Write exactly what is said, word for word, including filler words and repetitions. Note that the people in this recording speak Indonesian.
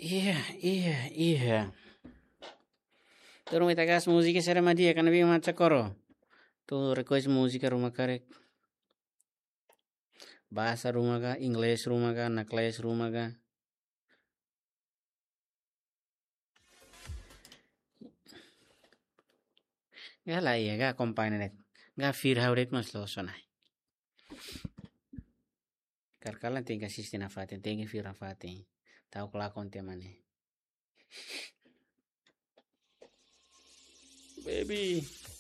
Iya, iya, iya. Turun kita gas musik serem dia karena biar macam koro. Tuh request musik rumah karek. Bahasa rumah ka, English rumah ka, nakles rumah ka. Gak lah iya, gak komplain nek. Gak fir hauret mas lo sonai. Karkalan tinggal sistem afatin, tinggal fir afatin. Tahu kelakon temane. Baby.